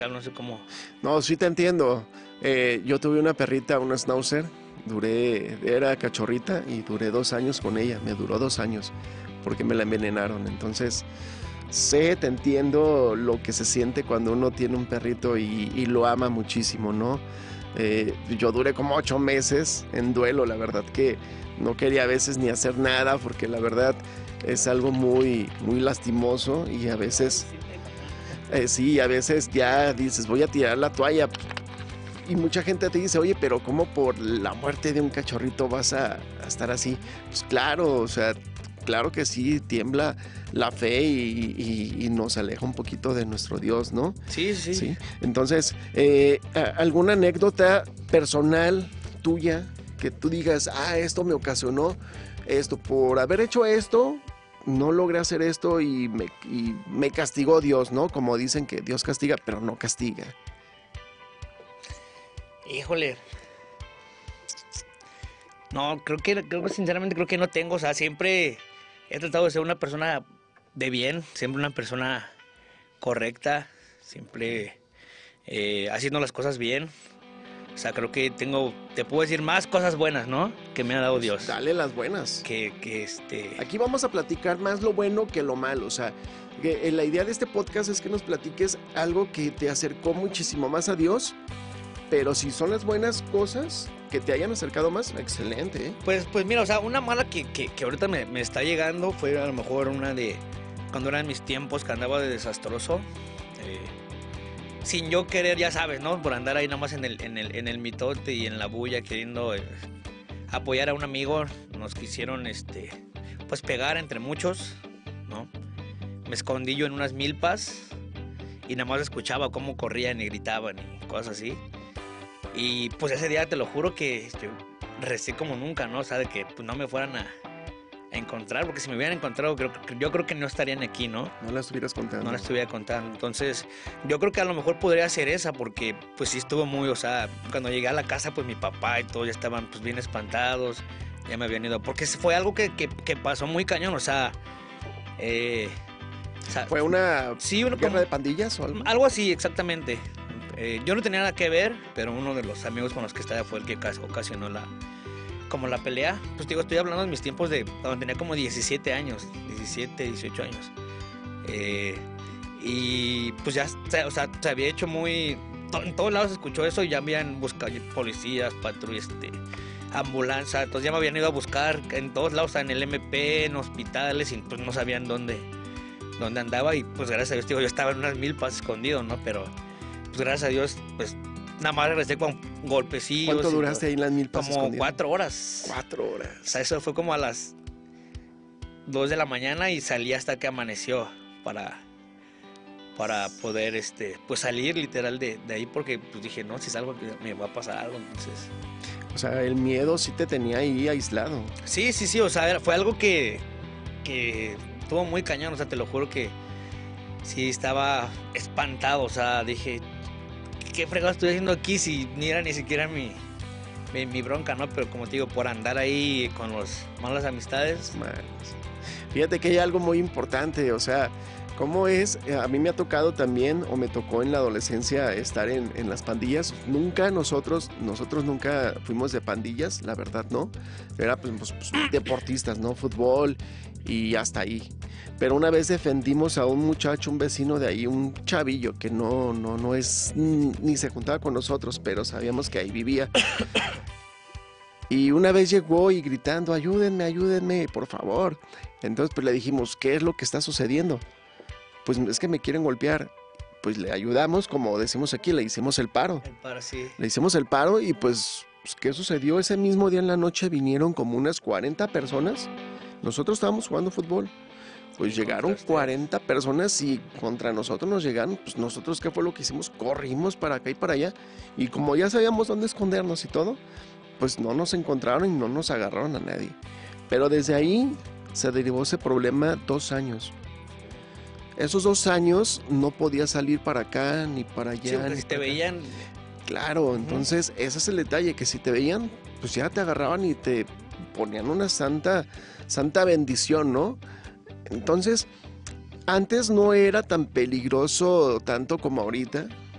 no sé cómo. No, sí te entiendo. Yo tuve una perrita, una schnauzer, era cachorrita y duré 2 años con ella, me duró 2 años porque me la envenenaron. Entonces, te entiendo lo que se siente cuando uno tiene un perrito y lo ama muchísimo, ¿no? Yo duré como 8 meses en duelo, la verdad que no quería a veces ni hacer nada porque la verdad es algo muy, muy lastimoso y a veces, sí, a veces ya dices voy a tirar la toalla y mucha gente te dice, oye, pero ¿cómo por la muerte de un cachorrito vas a estar así? Pues claro, o sea, claro que sí, tiembla la fe y nos aleja un poquito de nuestro Dios, ¿no? Sí, sí, sí. Sí. Entonces, ¿alguna anécdota personal tuya que tú digas, esto me ocasionó esto, por haber hecho esto, no logré hacer esto y me castigó Dios, ¿no? Como dicen que Dios castiga, pero no castiga. Híjole. No, creo que sinceramente creo que no tengo. O sea, siempre he tratado de ser una persona de bien, siempre una persona correcta, siempre haciendo las cosas bien. O sea, creo que te puedo decir más cosas buenas, ¿no? Que me ha dado Dios. Dale las buenas. Que. Aquí vamos a platicar más lo bueno que lo malo. O sea, la idea de este podcast es que nos platiques algo que te acercó muchísimo más a Dios. Pero si son las buenas cosas que te hayan acercado más, excelente, ¿eh? Pues mira, o sea, una mala que ahorita me está llegando fue a lo mejor una de cuando eran mis tiempos que andaba de desastroso. Sin yo querer, ya sabes, ¿no? Por andar ahí nomás en el mitote y en la bulla queriendo apoyar a un amigo. Nos quisieron, pues pegar entre muchos, ¿no? Me escondí yo en unas milpas y nada más escuchaba cómo corrían y gritaban y cosas así. Y pues ese día te lo juro que recé como nunca, ¿no? O sea, de que pues, no me fueran a encontrar, porque si me hubieran encontrado, yo creo que no estarían aquí, ¿no? No la estuvieras contando. No la estuviera contando. Entonces, yo creo que a lo mejor podría ser esa, porque pues sí estuvo muy, o sea, cuando llegué a la casa, pues mi papá y todos ya estaban pues bien espantados, ya me habían ido, porque fue algo que pasó muy cañón, o sea, ¿fue una guerra como, de pandillas o algo? Algo así, exactamente. Yo no tenía nada que ver, pero uno de los amigos con los que estaba fue el que ocasionó la pelea. Pues digo, estoy hablando de mis tiempos de cuando tenía como 17 años, 17, 18 años. Y pues ya, o sea, se había hecho muy... En todos lados se escuchó eso y ya habían buscado policías, patrullas, ambulancia. Entonces ya me habían ido a buscar en todos lados, en el MP, en hospitales, y pues no sabían dónde andaba. Y pues gracias a Dios, digo, yo estaba en unas milpas escondido, ¿no? Pero pues gracias a Dios, pues nada más regresé con golpecillos. ¿Cuánto duraste ahí en las milpas como escondido? 4 horas. 4 horas. O sea, eso fue como a las 2 de la mañana y salí hasta que amaneció para poder pues salir literal de ahí, porque pues dije, no, si salgo me va a pasar algo, entonces. O sea, el miedo sí te tenía ahí aislado. Sí, o sea, fue algo que estuvo muy cañón, o sea, te lo juro que sí estaba espantado, o sea, dije, ¿qué fregado estoy haciendo aquí si ni era ni siquiera mi bronca, ¿no? Pero como te digo, por andar ahí con las malas amistades. Fíjate que hay algo muy importante, o sea, ¿cómo es? A mí me ha tocado también, o me tocó en la adolescencia estar en las pandillas. Nosotros nunca fuimos de pandillas, la verdad, ¿no? Era pues, deportistas, ¿no? Fútbol y hasta ahí. Pero una vez defendimos a un muchacho, un vecino de ahí, un chavillo que no es, ni se juntaba con nosotros, pero sabíamos que ahí vivía. Y una vez llegó y gritando, ayúdenme, por favor. Entonces pues le dijimos, ¿qué es lo que está sucediendo? Pues es que me quieren golpear. Pues le ayudamos, como decimos aquí, le hicimos el paro. Sí. Le hicimos el paro y pues, ¿qué sucedió? Ese mismo día en la noche vinieron como unas 40 personas. Nosotros estábamos jugando fútbol. Pues llegaron 40 personas y contra nosotros nos llegaron. Pues nosotros, ¿qué fue lo que hicimos? Corrimos para acá y para allá. Y como ya sabíamos dónde escondernos y todo, pues no nos encontraron y no nos agarraron a nadie. Pero desde ahí se derivó ese problema 2 años. Esos 2 años no podía salir para acá ni para allá. Sí, porque si te veían... Claro, entonces ese es el detalle, que si te veían, pues ya te agarraban y te ponían una santa bendición, ¿no? Entonces, antes no era tan peligroso tanto como ahorita.